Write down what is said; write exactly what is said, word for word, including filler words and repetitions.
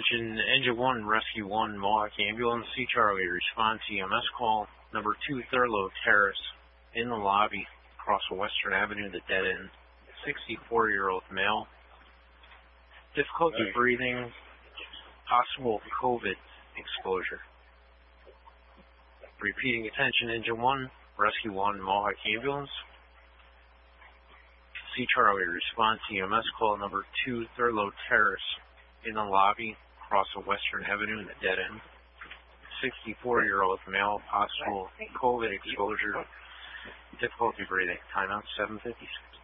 Attention, Engine one, Rescue one, Mohawk Ambulance, C Charlie, response E M S call, number two, Thurlow Terrace, in the lobby, across Western Avenue, the dead end, sixty-four-year-old male, difficulty breathing, possible COVID exposure. Repeating, attention, Engine one, Rescue one, Mohawk Ambulance, C Charlie, response E M S call, number two, Thurlow Terrace, in the lobby, across Western Avenue, in the dead end, sixty-four-year-old male, possible COVID exposure, difficulty breathing. Timeout seven fifty-six.